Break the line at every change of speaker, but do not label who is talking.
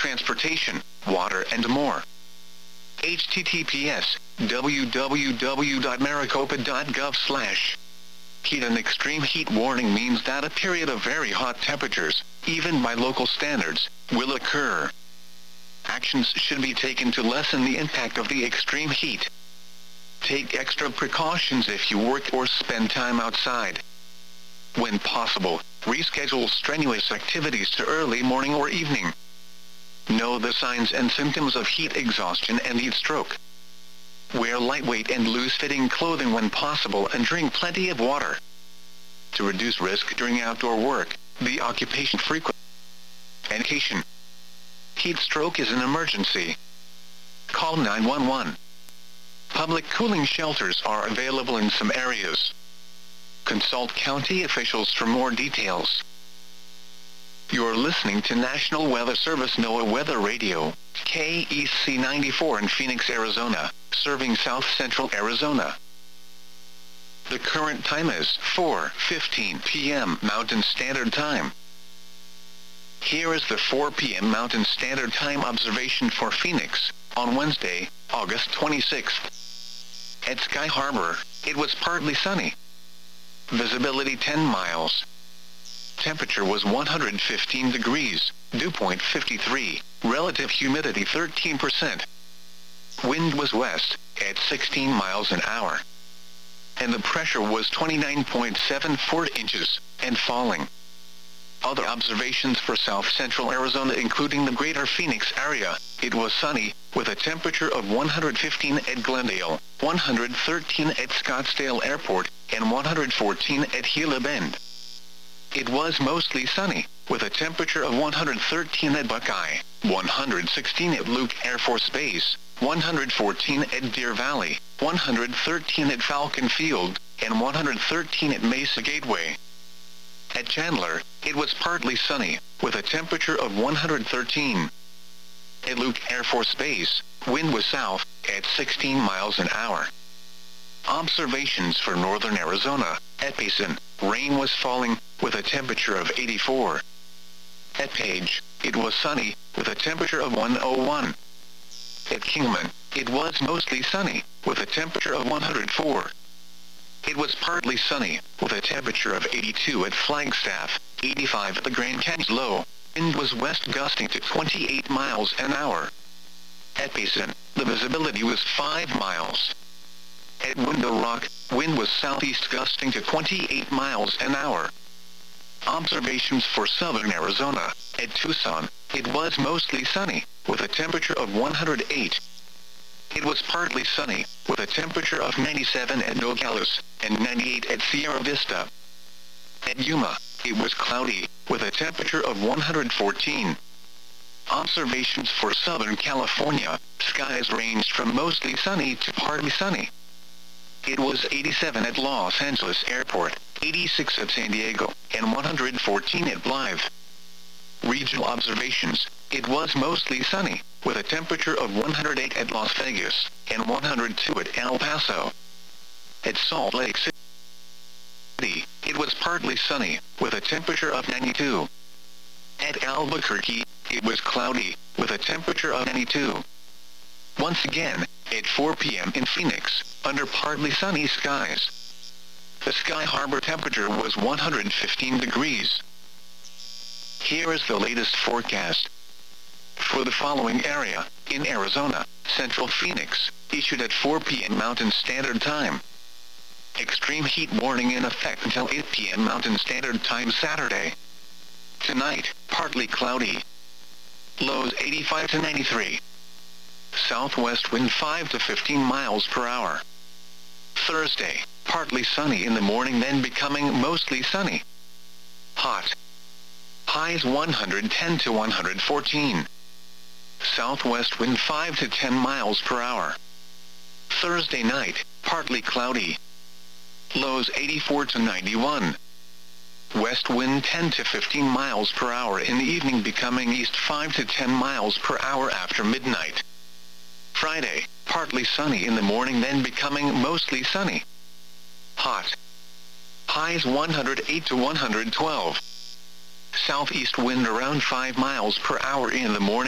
transportation, water and more. https://www.maricopa.gov/. Heat. An extreme heat warning means that a period of very hot temperatures, even by local standards, will occur. Actions should be taken to lessen the impact of the extreme heat. Take extra precautions if you work or spend time outside. When possible, reschedule strenuous activities to early morning or evening. Know the signs and symptoms of heat exhaustion and heat stroke. Wear lightweight and loose-fitting clothing when possible and drink plenty of water. To reduce risk during outdoor work, be occupation frequent. Education. Heat stroke is an emergency. Call 911. Public cooling shelters are available in some areas. Consult county officials for more details. You're listening to National Weather Service NOAA Weather Radio, KEC 94 in Phoenix, Arizona, serving south-central Arizona. The current time is 4:15 p.m. Mountain Standard Time. Here is the 4 p.m. Mountain Standard Time observation for Phoenix, on Wednesday, August 26th. At Sky Harbor, it was partly sunny. Visibility 10 miles. Temperature was 115 degrees, dew point 53, relative humidity 13%. Wind was west, at 16 miles an hour. And the pressure was 29.74 inches, and falling. Other observations for south-central Arizona including the greater Phoenix area, it was sunny, with a temperature of 115 at Glendale, 113 at Scottsdale Airport, and 114 at Gila Bend. It was mostly sunny, with a temperature of 113 at Buckeye, 116 at Luke Air Force Base, 114 at Deer Valley, 113 at Falcon Field, and 113 at Mesa Gateway. At Chandler, it was partly sunny, with a temperature of 113. At Luke Air Force Base, wind was south, at 16 miles an hour. Observations for northern Arizona, at Payson, rain was falling, with a temperature of 84. At Page, it was sunny, with a temperature of 101. At Kingman, it was mostly sunny, with a temperature of 104. It was partly sunny, with a temperature of 82 at Flagstaff, 85 at the Grand Canyon Low. Wind was west gusting to 28 miles an hour. At Payson, the visibility was 5 miles. At Window Rock, wind was southeast gusting to 28 miles an hour. Observations for southern Arizona, at Tucson, it was mostly sunny, with a temperature of 108. It was partly sunny, with a temperature of 97 at Nogales, and 98 at Sierra Vista. At Yuma, it was cloudy, with a temperature of 114. Observations for Southern California, skies ranged from mostly sunny to partly sunny. It was 87 at Los Angeles Airport, 86 at San Diego, and 114 at Blythe. Regional observations, it was mostly sunny, with a temperature of 108 at Las Vegas, and 102 at El Paso. At Salt Lake City, it was partly sunny, with a temperature of 92. At Albuquerque, it was cloudy, with a temperature of 92. Once again, at 4 p.m. in Phoenix, under partly sunny skies. The Sky Harbor temperature was 115 degrees. Here is the latest forecast. For the following area, in Arizona, Central Phoenix, issued at 4 p.m. Mountain Standard Time. Extreme heat warning in effect until 8 p.m. Mountain Standard Time Saturday. Tonight, partly cloudy. Lows 85 to 93. Southwest wind 5 to 15 miles per hour. Thursday, partly sunny in the morning then becoming mostly sunny. Hot. Highs 110 to 114. Southwest wind 5 to 10 miles per hour. Thursday night, partly cloudy. Lows 84 to 91. West wind 10 to 15 miles per hour in the evening becoming east 5 to 10 miles per hour after midnight. Friday, partly sunny in the morning then becoming mostly sunny. Hot. Highs 108 to 112. Southeast wind around 5 miles per hour in the morning.